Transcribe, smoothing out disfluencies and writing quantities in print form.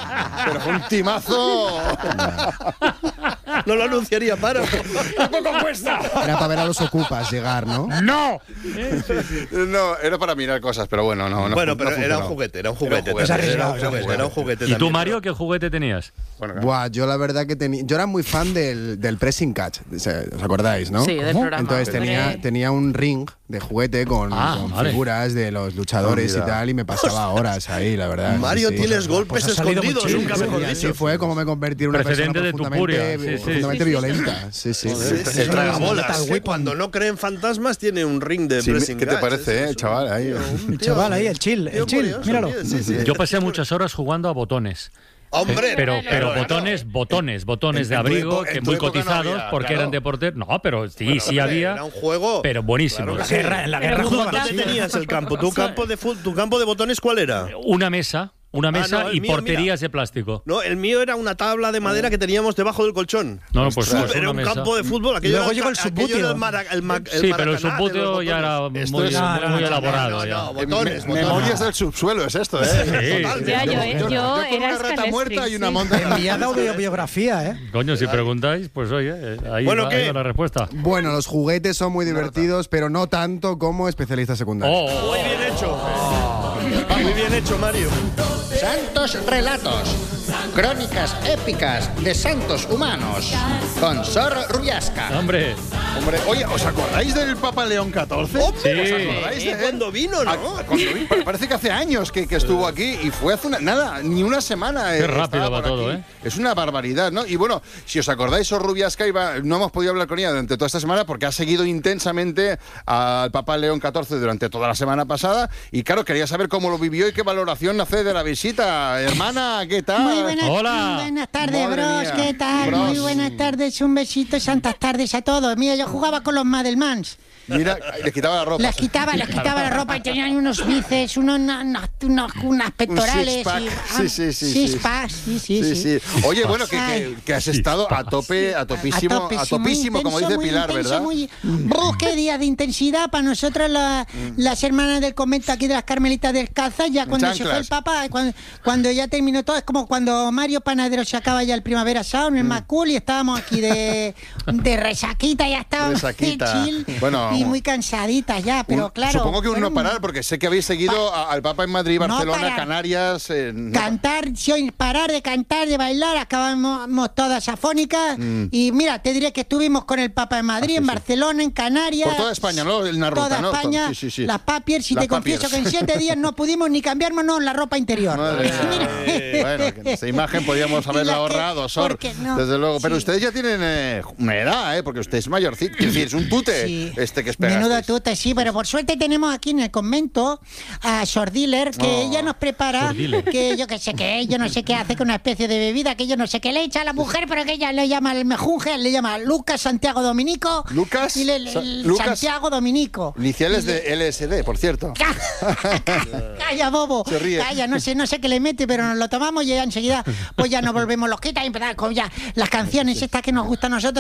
Pero fue un timazo. No lo anunciaría para. ¿Qué poco cuesta? Era para ver a los ocupas llegar, ¿no? ¡No! No, era para mirar cosas, pero bueno, no. Bueno, pero no era un funcionó. juguete. Era un juguete. Era ¿Y tú, Mario, qué juguete tenías? Bueno, Buah, yo la verdad que tenía... Yo era muy fan del pressing catch, ¿os acordáis, no? Sí, del programa. Entonces tenía un ring de juguete con vale. figuras de los luchadores y tal, y me pasaba horas ahí, la verdad. Mario, sí. tienes golpes Pues ha salido escondidos, muchísimo. nunca mejor Y así dicho. fue como me convertí en una persona Precedente de tu furia, profundamente violenta. Sí, sí. El tragabolas, Metal que Weapon. cuando no cree en fantasmas tiene un ring de Sí, pressing ¿qué te catch, parece, es chaval? Ahí. El chaval ahí, el chill, curioso, míralo. tío, sí. Yo pasé muchas horas jugando a botones. Hombre, Pero claro. botones En de tu abrigo, en que tu muy época no cotizados había, porque claro. eran de portero. No, pero sí Hombre, había, Era un juego. pero buenísimos. Claro que En la guerra jugaban ¿Dónde así. tenías el campo? ¿Tu campo de botones cuál era? Una mesa no, el y mío, porterías de plástico. No, el mío era una tabla de madera que teníamos debajo del colchón. No, pues Era una un mesa. campo de fútbol. Aquello Luego era, llegó el aquello era subbuteo. Sí, pero el Maracaná de subbuteo los ya era botones. muy, Esto es- muy elaborado. ya. No, botones. Memorias del subsuelo es esto, ¿eh? Sí. Total, Ya, yo con era una rata Scalestri, muerta y una sí. monta. Enviada autobiografía, ¿eh? Coño, si preguntáis, pues oye, ahí Bueno, va, ¿qué? ahí va la respuesta. Bueno, los juguetes son muy divertidos, pero no tanto como especialistas secundarios. Oh, Muy bien hecho. Muy bien hecho, Mario. Santos Relatos. Crónicas épicas de santos humanos. Con Sor Rubiasca. hombre, Hombre, oye, ¿os acordáis del Papa León XIV? Sí. ¿Os acordáis de él? Cuando vino, ¿no? Parece que hace años que estuvo aquí y fue hace ni una semana. Qué rápido estaba va por todo, aquí. ¿eh? Es una barbaridad, ¿no? Y bueno, si os acordáis, Sor Rubiasca no hemos podido hablar con ella durante toda esta semana porque ha seguido intensamente al Papa León XIV durante toda la semana pasada y claro, quería saber cómo lo vivió y qué valoración hace de la visita. Hermana, ¿qué tal? Muy buenas, Hola. buenas tardes, Madre bros. mía. ¿Qué tal? Bros. Muy buenas tardes, un besito, santas tardes a todos. Mira, yo jugaba con los Madelmans. Mira, le quitaba la ropa. Les quitaba la ropa y tenían unos bíceps, unas pectorales. six-pack. Y, Sí. six-packs, sí. Oye, bueno, Ay. que has estado a topísimo, muy como intenso, dice muy Pilar, intenso, ¿verdad? Qué día de intensidad para nosotros las hermanas del convento aquí de las Carmelitas Descalzas. Ya cuando se fue chanclas. el Papa, cuando ya terminó todo, es como cuando Mario Panadero se acaba ya el Primavera Sound, el Macul, y estábamos aquí de resaquita, ya estábamos Resaquita. chill Bueno, y muy cansaditas ya, pero claro. Supongo que un no parar, porque sé que habéis seguido al Papa en Madrid, No Barcelona, parar. Canarias. Cantar, sin parar de cantar, de bailar, acabamos todas afónicas. Y mira, te diré que estuvimos con el Papa en Madrid, en Barcelona, en Canarias. Por toda España, ¿no? En una ruta, Toda ¿no? España, Sí. las papiers, y Las te confieso papiers. que en 7 días no pudimos ni cambiarnos la ropa interior. Madre mía. Bueno, que en esta imagen podíamos haberla ahorrado, Sor. porque no, Desde luego. Pero sí. ustedes ya tienen una edad, porque usted es mayorcito. Es decir, es un tute Sí. que esperasteis. Menudo tute, sí, pero por suerte tenemos aquí en el convento a Sor Diller, que ella nos prepara, Sor Diller. que yo que sé qué, yo no sé qué hace con una especie de bebida, que yo no sé qué le echa a la mujer, pero que ella le llama el mejunje, le llama Lucas Santiago Dominico. Lucas y Lucas Santiago Dominico. Iniciales Y le- de LSD, por cierto. Calla, bobo. Se ríe. Calla, no sé qué le mete, pero nos lo tomamos y ya enseguida pues ya nos volvemos loquitas y empezar con ya las canciones estas que nos gustan a nosotros.